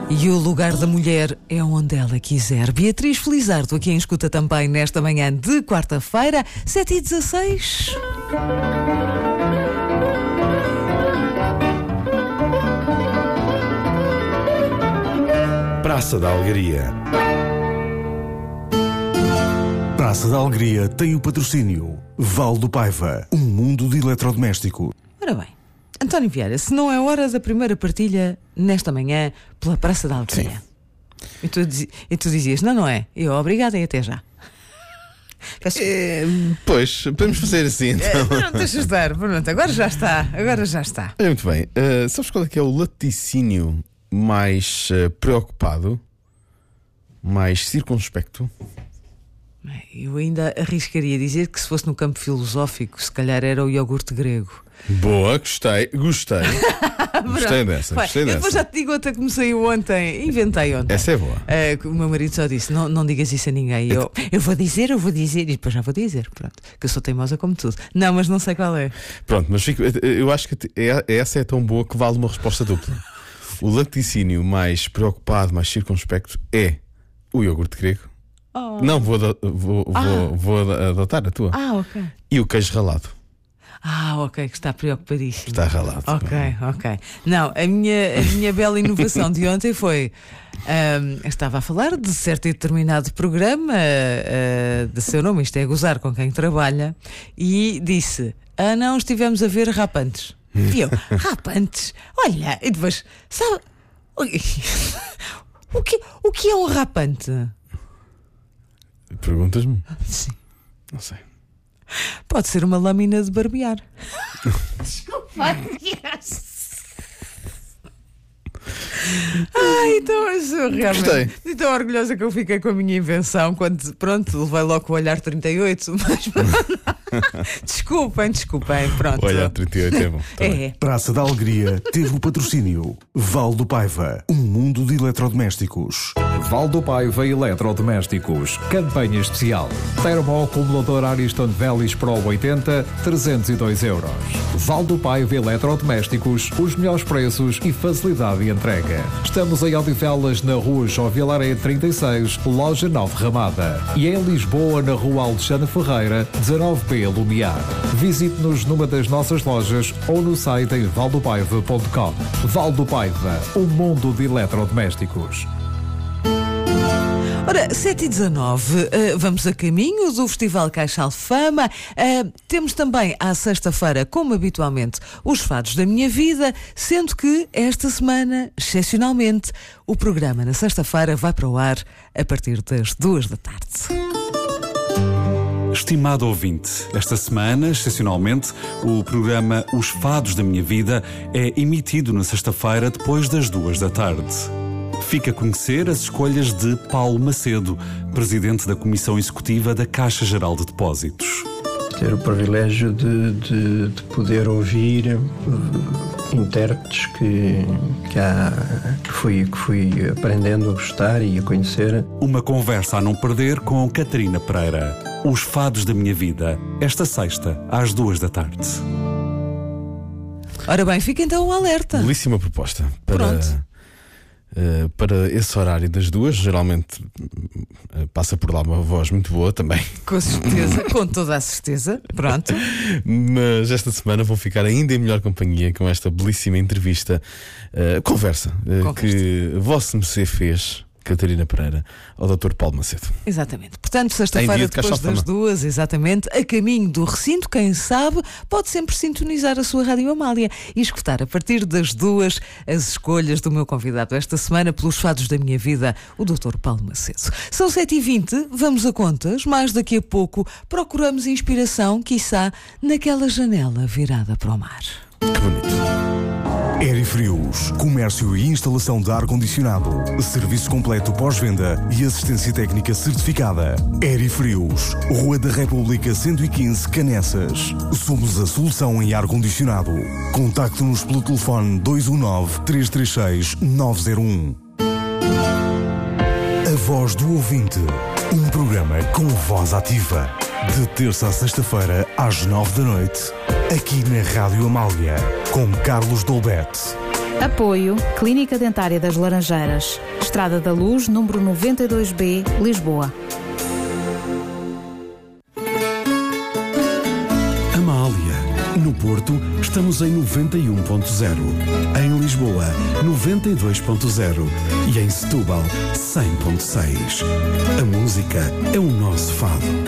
E o lugar da mulher é onde ela quiser. Beatriz Felizardo, aqui em escuta também nesta manhã de quarta-feira, 7h16. Praça da Alegria. Praça da Alegria tem o patrocínio Val do Paiva, um mundo de eletrodomésticos. Ora bem, António Vieira, se não é hora da primeira partilha nesta manhã pela Praça da Alegria. E tu dizias, não é? Eu, obrigada e até já. Pois, podemos fazer assim então. Não, deixa estar, pronto, agora já está. Olha, muito bem, sabes qual é que é o laticínio mais preocupado, mais circunspecto? Eu ainda arriscaria dizer que se fosse no campo filosófico, se calhar era o iogurte grego. Boa, gostei Gostei dessa. Eu depois já te digo outra que me saiu ontem. Inventei ontem. Essa é boa. O meu marido só disse, não digas isso a ninguém. Eu vou dizer e depois já vou dizer, pronto, que eu sou teimosa como tudo. Não, mas não sei qual é. Pronto, mas eu acho que essa é tão boa que vale uma resposta dupla. O laticínio mais preocupado, mais circunspecto é o iogurte grego. Não, vou adotar a tua. Ok. E o queijo ralado. Ok, que está preocupadíssimo. Está ralado. Ok. Não, a minha bela inovação de ontem foi... estava a falar de certo e determinado programa, de seu nome, isto é gozar com quem trabalha, e disse, não, estivemos a ver Rapantes. E eu, Rapantes? Olha, e depois, sabe... O que é um rapante? Perguntas-me? Sim. Não sei. Pode ser uma lâmina de barbear. Desculpa. Então eu sou realmente tão orgulhosa que eu fiquei com a minha invenção quando, pronto, levei logo o olhar 38, mas desculpem, pronto. O olhar 38 é bom. Praça da Alegria teve o patrocínio Val do Paiva, um mundo de eletrodomésticos. Val do Paiva Eletrodomésticos. Campanha especial. Termoacumulador Ariston Velis Pro 80, 302 euros. Val do Paiva Eletrodomésticos, os melhores preços e facilidade de entrega. Estamos em Odivelas, na rua João Vilaré 36, loja 9 Ramada. E em Lisboa, na rua Alexandre Ferreira, 19B Lumiar. Visite-nos numa das nossas lojas ou no site em valdopaiva.com. Val do Paiva, um mundo de eletrodomésticos. Ora, 7h19, vamos a caminho do Festival Caixa Alfama. Temos também à sexta-feira, como habitualmente, os fados da minha vida, sendo que esta semana, excepcionalmente, o programa na sexta-feira vai para o ar a partir das 2 da tarde. Estimado ouvinte, esta semana, excepcionalmente, o programa Os Fados da Minha Vida é emitido na sexta-feira depois das 2 da tarde. Fica a conhecer as escolhas de Paulo Macedo, presidente da Comissão Executiva da Caixa Geral de Depósitos. Ter o privilégio de poder ouvir intérpretes que fui aprendendo a gostar e a conhecer. Uma conversa a não perder com Catarina Pereira. Os Fados da Minha Vida, esta sexta, às 2 da tarde. Ora bem, fica então um alerta. Belíssima proposta para esse horário das 2. Geralmente passa por lá uma voz muito boa também. Com certeza, com toda a certeza. Pronto. Mas esta semana vão ficar ainda em melhor companhia com esta belíssima entrevista, conversa que Vossa Mercê fez, Catarina Pereira, ao Dr. Paulo Macedo. Exatamente. Portanto, sexta-feira, depois das 2, exatamente, a caminho do recinto, quem sabe, pode sempre sintonizar a sua Rádio Amália e escutar a partir das 2 as escolhas do meu convidado esta semana pelos fados da minha vida, o Dr. Paulo Macedo. São 7h20, vamos a contas, mais daqui a pouco procuramos inspiração, quiçá, naquela janela virada para o mar. Que bonito. Aerifrios, comércio e instalação de ar-condicionado, serviço completo pós-venda e assistência técnica certificada. Aerifrios, Rua da República 115, Canessas. Somos a solução em ar-condicionado. Contacte-nos pelo telefone 219-336-901. A Voz do Ouvinte, um programa com voz ativa. De terça a sexta-feira, às 9 da noite, aqui na Rádio Amália, com Carlos Dolbete. Apoio Clínica Dentária das Laranjeiras, Estrada da Luz, número 92B, Lisboa. No Porto, estamos em 91.0. Em Lisboa, 92.0. E em Setúbal, 100.6. A música é o nosso fado.